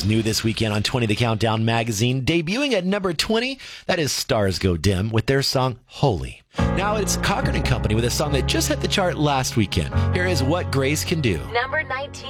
is new this weekend on 20 The Countdown magazine. Debuting at number 20, that is Stars Go Dim with their song Holy. Now it's Cochran and Company with a song that just hit the chart last weekend. Here is What Grace Can Do. Number 19.